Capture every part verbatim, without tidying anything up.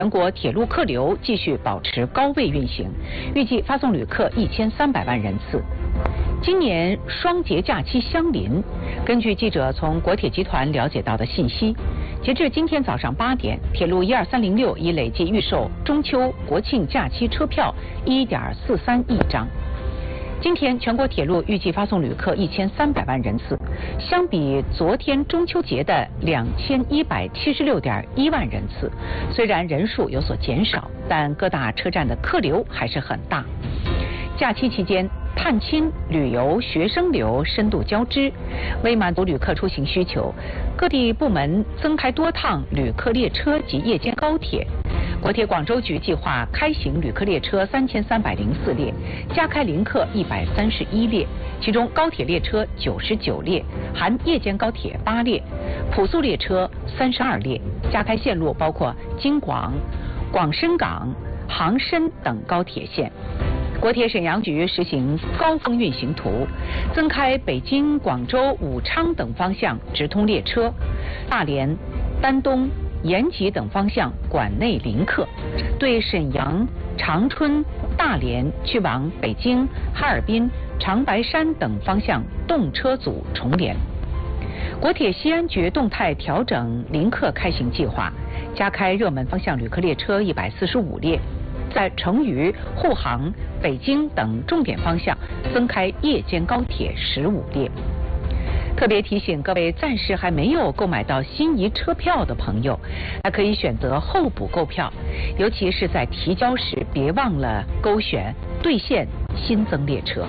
全国铁路客流继续保持高位运行，预计发送旅客一千三百万人次。今年双节假期相邻，根据记者从国铁集团了解到的信息，截至今天早上八点，铁路一二三零六已累计预售中秋、国庆假期车票一点四三亿张。今天全国铁路预计发送旅客一千三百万人次，相比昨天中秋节的两千一百七十六点一万人次，虽然人数有所减少，但各大车站的客流还是很大。假期期间，探亲、旅游、学生流深度交织，为满足旅客出行需求，各地部门增开多趟旅客列车及夜间高铁。国铁广州局计划开行旅客列车三千三百零四列，加开临客一百三十一列，其中高铁列车九十九列，含夜间高铁八列，普速列车三十二列，加开线路包括京广、广深港、杭深等高铁线。国铁沈阳局实行高峰运行图，增开北京、广州、武昌等方向直通列车，大连、丹东、延吉等方向管内临客，对沈阳、长春、大连去往北京、哈尔滨、长白山等方向动车组重联。国铁西安局动态调整临客开行计划，加开热门方向旅客列车一百四十五列，在成渝、沪杭、北京等重点方向增开夜间高铁十五列。特别提醒各位暂时还没有购买到心仪车票的朋友，还可以选择候补购票，尤其是在提交时别忘了勾选兑现新增列车。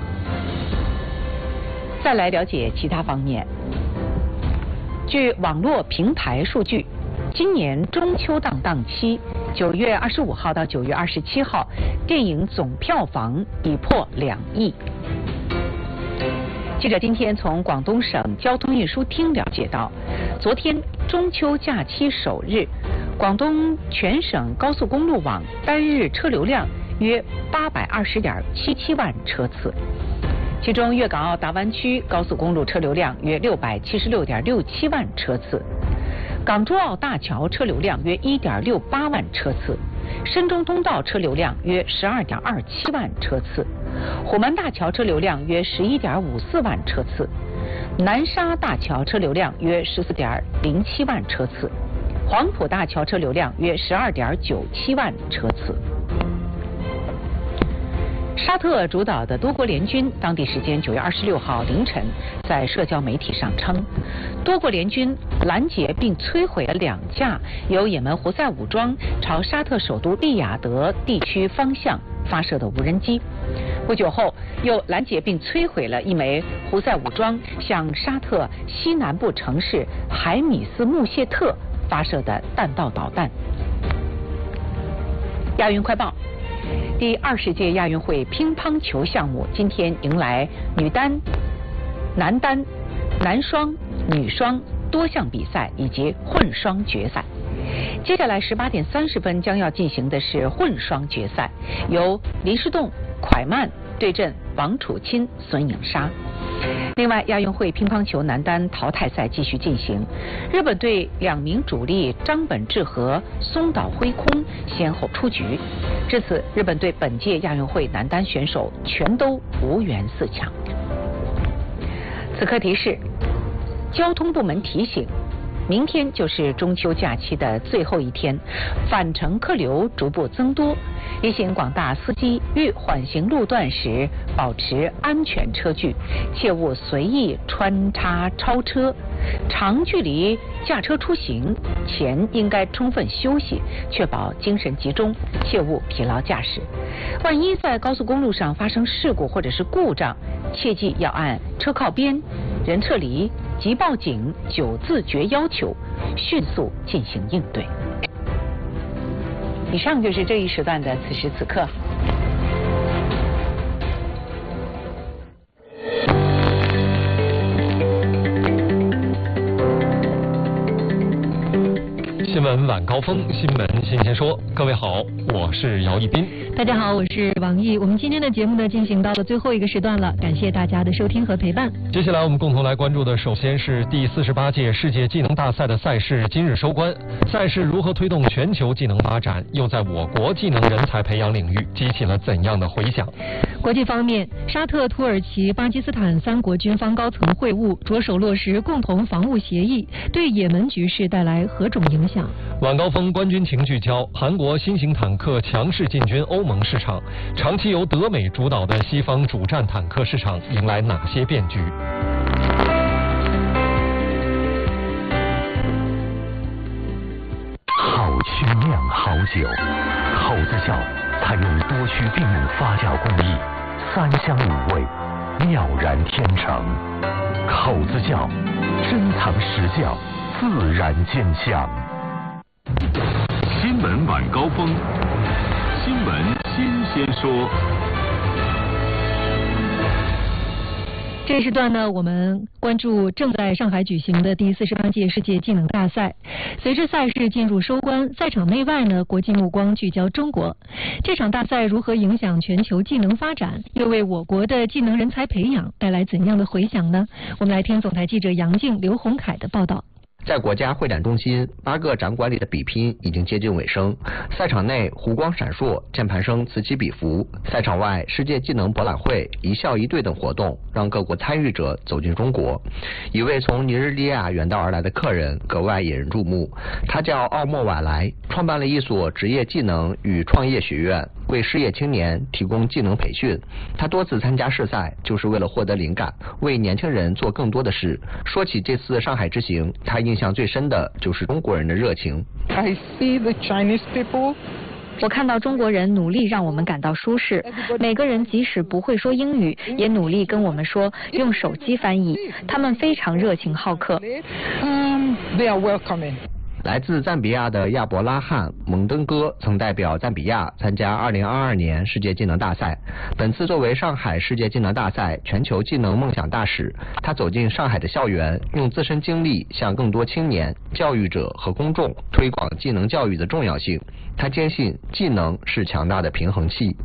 再来了解其他方面。据网络平台数据，今年中秋档档期，九月二十五号到九月二十七号，电影总票房已破两亿。记者今天从广东省交通运输厅了解到，昨天中秋假期首日，广东全省高速公路网单日车流量约八百二十点七七万车次，其中粤港澳大湾区高速公路车流量约六百七十六点六七万车次，港珠澳大桥车流量约一点六八万车次，深中通道车流量约十二点二七万车次，虎门大桥车流量约十一点五四万车次，南沙大桥车流量约十四点零七万车次，黄埔大桥车流量约十二点九七万车次。沙特主导的多国联军当地时间九月二十六号凌晨在社交媒体上称，多国联军拦截并摧毁了两架由也门胡塞武装朝沙特首都利雅得地区方向发射的无人机。不久后，又拦截并摧毁了一枚胡塞武装向沙特西南部城市海米斯穆谢特发射的弹道导弹。亚运快报。第二十届亚运会乒乓球项目今天迎来女单、男单、男双、女双多项比赛以及混双决赛。接下来十八点三十分将要进行的是混双决赛，由林诗栋、蒯曼对阵王楚钦、孙颖莎。另外，亚运会乒乓球男单淘汰赛继续进行，日本队两名主力张本智和松岛辉空先后出局。至此，日本队本届亚运会男单选手全都无缘四强。此刻提示，交通部门提醒，明天就是中秋假期的最后一天，返程客流逐步增多，提醒广大司机遇缓行路段时保持安全车距，切勿随意穿插超车。长距离驾车出行前应该充分休息，确保精神集中，切勿疲劳驾驶。万一在高速公路上发生事故或者是故障，切记要按车靠边、人撤离、急报警九字诀要求，迅速进行应对。以上就是这一时段的此时此刻。 下闻晚高峰，新闻新鲜说。各位好，我是姚一斌。 大家好，我是王毅。我们今天的节目呢，进行到了最后一个时段了，感谢大家的收听和陪伴。 接下来我们共同来关注的，首先是第四十八届世界技能大赛的赛事今日收官。赛事如何推动全球技能发展，又在我国技能人才培养领域激起了怎样的回响？ 国际方面，沙特、土耳其、巴基斯坦三国军方高层会晤，着手落实共同防务协议，对也门局势带来何种影响？ 晚高峰官军情聚焦：韩国新型坦克强势进军欧盟市场，长期由德美主导的西方主战坦克市场迎来哪些变局？ 好曲酿好酒，口子窖采用多区并用发酵工艺，三香五味，妙然天成。口子窖，珍藏实窖，自然见香。新闻晚高峰，新闻新鲜说。 这一时段呢，我们关注正在上海举行的第四十八届世界技能大赛。随着赛事进入收官，赛场内外呢，国际目光聚焦中国。这场大赛如何影响全球技能发展，又为我国的技能人才培养带来怎样的回响呢？我们来听总台记者杨静、刘洪凯的报道。 在国家会展中心，八个展馆里的比拼已经接近尾声。赛场内湖光闪烁，键盘声此起彼伏。赛场外，世界技能博览会、一校一队等活动让各国参与者走进中国。一位从尼日利亚远道而来的客人格外引人注目，他叫奥莫瓦莱，创办了一所职业技能与创业学院，为失业青年提供技能培训。他多次参加试赛，就是为了获得灵感，为年轻人做更多的事。说起这次上海之行，他印象最深的就是中国人的热情。 I see the Chinese people. 我看到中国人努力让我们感到舒适，每个人即使不会说英语，也努力跟我们说，用手机翻译。他们非常热情好客。 Um, they are welcoming. 来自赞比亚的亚伯拉罕·蒙登哥曾代表赞比亚参加二零二二年世界技能大赛。本次作为上海世界技能大赛全球技能梦想大使，他走进上海的校园，用自身经历向更多青年、教育者和公众推广技能教育的重要性。他坚信技能是强大的平衡器。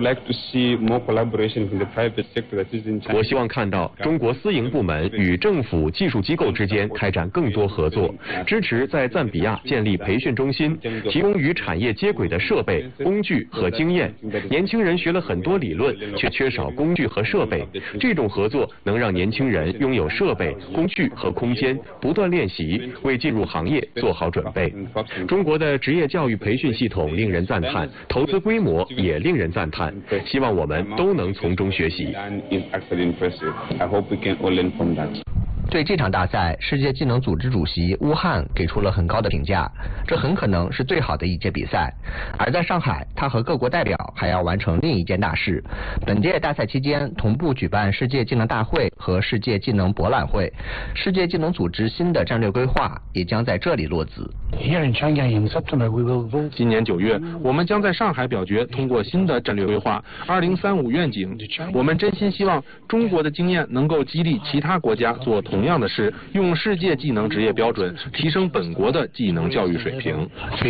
我希望看到中国私营部门与政府技术机构之间开展更多合作，支持在赞比亚建立培训中心，提供与产业接轨的设备、工具和经验。年轻人学了很多理论，却缺少工具和设备。这种合作能让年轻人拥有设备、工具和空间，不断练习，为进入行业做好准备。中国的职业教育培训系统令人赞叹，投资规模也令人赞叹。希望我们都能从中学习。 对这场大赛，世界技能组织主席乌汉给出了很高的评价，这很可能是最好的一届比赛。而在上海，他和各国代表还要完成另一件大事。本届大赛期间，同步举办世界技能大会和世界技能博览会，世界技能组织新的战略规划也将在这里落子。 今年九月，我们将在上海表决通过新的战略规划二零三五愿景。我们真心希望中国的经验能够激励其他国家做同样的事，用世界技能职业标准提升本国的技能教育水平。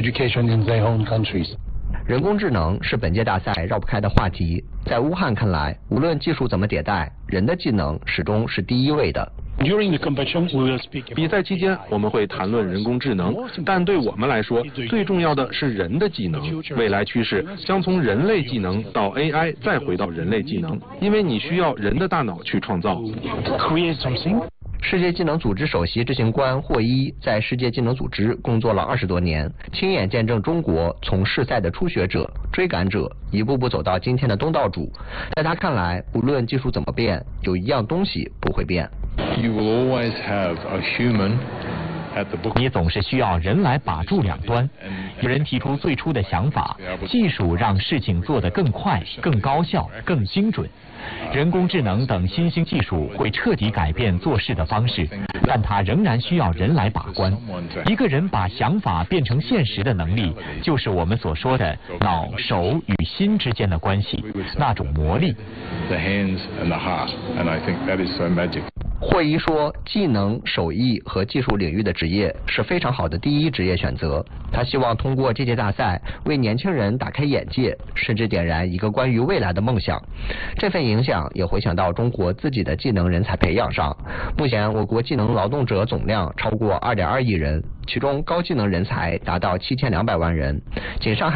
人工智能是本届大赛绕不开的话题。在乌汉看来，无论技术怎么迭代，人的技能始终是第一位的。 比赛期间，我们会谈论人工智能，但对我们来说，最重要的是人的技能。未来趋势将从人类技能到 A I， 再回到人类技能，因为你需要人的大脑去创造。 世界技能组织首席执行官霍伊在世界技能组织工作了二十多年，亲眼见证中国从试赛的初学者、追赶者一步步走到今天的东道主。在他看来，无论技术怎么变，有一样东西不会变。 You will always have a human 你总是需要人来把住两端。有人提出最初的想法，技术让事情做得更快、更高效、更精准。人工智能等新兴技术会彻底改变做事的方式，但它仍然需要人来把关。一个人把想法变成现实的能力，就是我们所说的脑、手与心之间的关系，那种魔力。 霍伊说，技能、手艺和技术领域的职业是非常好的第一职业选择。他希望通过这届大赛为年轻人打开眼界，甚至点燃一个关于未来的梦想。这份影响也回响到中国自己的技能人才培养上。目前，我国技能劳动者总量超过二点二亿人，其中高技能人才达到七千两百万人，仅上海